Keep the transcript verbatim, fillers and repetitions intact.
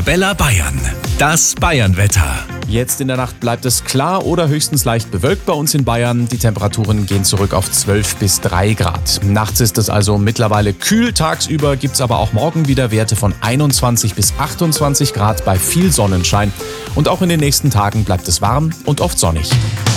Arabella Bayern. Das Bayernwetter. Jetzt in der Nacht bleibt es klar oder höchstens leicht bewölkt bei uns in Bayern. Die Temperaturen gehen zurück auf zwölf bis drei Grad. Nachts ist es also mittlerweile kühl. Tagsüber gibt es aber auch morgen wieder Werte von einundzwanzig bis achtundzwanzig Grad bei viel Sonnenschein. Und auch in den nächsten Tagen bleibt es warm und oft sonnig.